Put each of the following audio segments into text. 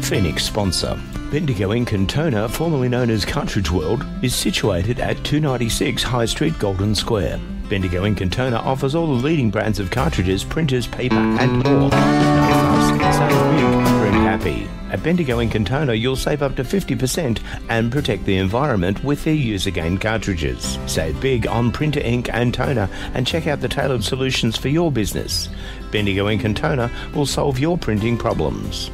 Phoenix sponsor. Bendigo Ink and Toner, formerly known as Cartridge World, is situated at 296 High Street, Golden Square. Bendigo Ink and Toner offers all the leading brands of cartridges, printers, paper and more. No fuss, save big, print happy. At Bendigo Ink and Toner, you'll save up to 50% and protect the environment with their use-again cartridges. Save big on printer ink and toner and check out the tailored solutions for your business. Bendigo Ink and Toner will solve your printing problems.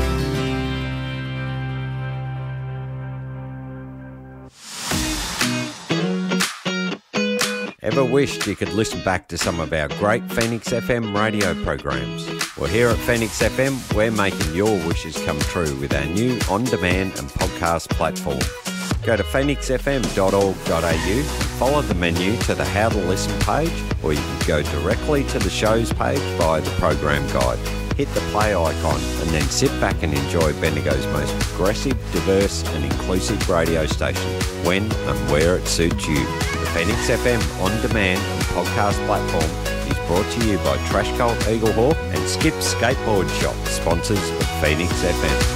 Ever wished you could listen back to some of our great Phoenix FM radio programs? Well, here at Phoenix FM, we're making your wishes come true with our new on-demand and podcast platform. Go to phoenixfm.org.au, follow the menu to the How to Listen page, or you can go directly to the shows page via the program guide. Hit the play icon and then sit back and enjoy Bendigo's most progressive, diverse and inclusive radio station when and where it suits you. The Phoenix FM on-demand and podcast platform is brought to you by Trash Cult Eaglehawk and Skip's Skateboard Shop, sponsors of Phoenix FM.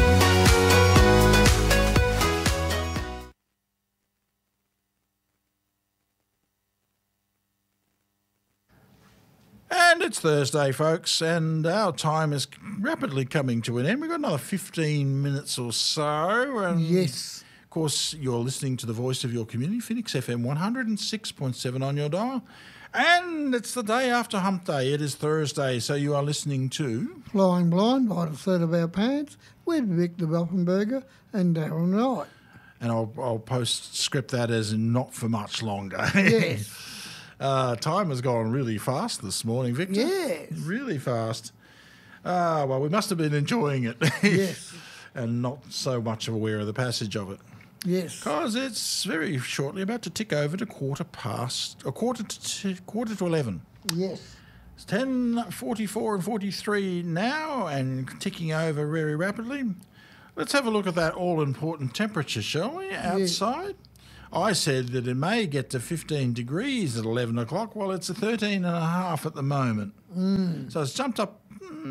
And it's Thursday, folks, and our time is rapidly coming to an end. We've got another 15 minutes or so. And Yes. Of course, you're listening to the voice of your community, Phoenix FM 106.7 on your dial. And it's the day after Hump Day. It is Thursday, so you are listening to... Flying Blind by the seat of our pants with Victor Belfenberger and Darren Knight. And I'll post-script that as in not for much longer. Yes. Time has gone really fast this morning, Victor. Yes. Really fast. Well, we must have been enjoying it. Yes. And not so much aware of the passage of it. Yes. Because it's very shortly about to tick over to quarter to 11. Yes. It's 10:44 and 43 now and ticking over very rapidly. Let's have a look at that all-important temperature, shall we, outside? I said that it may get to 15 degrees at 11 o'clock. Well, it's a 13.5 at the moment. So it's jumped up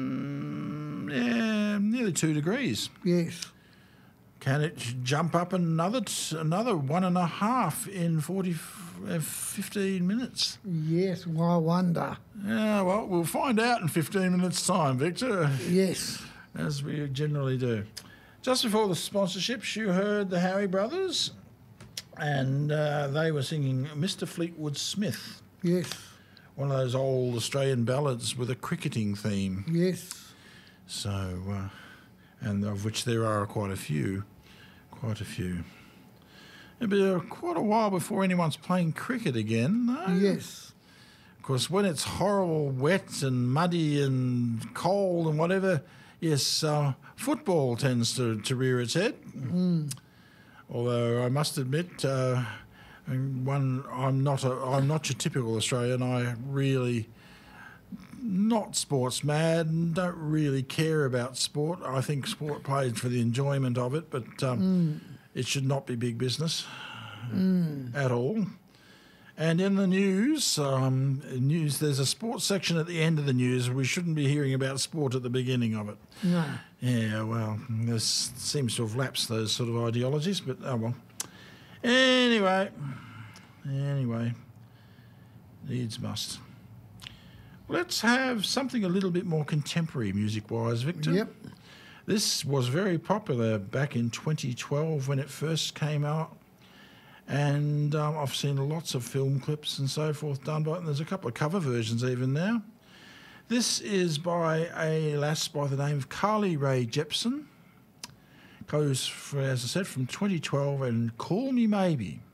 nearly 2 degrees. Yes. Can it jump up another 1.5 in 15 minutes? Yes, well, I wonder. Yeah, well, we'll find out in 15 minutes' time, Victor. Yes. As we generally do. Just before the sponsorships, you heard the Howie Brothers, and they were singing Mr. Fleetwood Smith. Yes. One of those old Australian ballads with a cricketing theme. Yes. So, and of which there are quite a few. It'll be quite a while before anyone's playing cricket again, though. Yes. Of course, when it's horrible, wet and muddy and cold and whatever, yes, football tends to rear its head. Although I must admit, I'm not your typical Australian. I really not sports mad and don't really care about sport. I think sport plays for the enjoyment of it, but it should not be big business at all. And in the news, there's a sports section at the end of the news. We shouldn't be hearing about sport at the beginning of it. No. Yeah, well, this seems to have lapsed those sort of ideologies, but oh well. Anyway, needs must. Let's have something a little bit more contemporary music-wise, Victor. Yep. This was very popular back in 2012 when it first came out. And I've seen lots of film clips and so forth done by it, and there's a couple of cover versions even now. This is by a lass by the name of Carly Rae Jepsen. Goes, as I said, from 2012 and Call Me Maybe.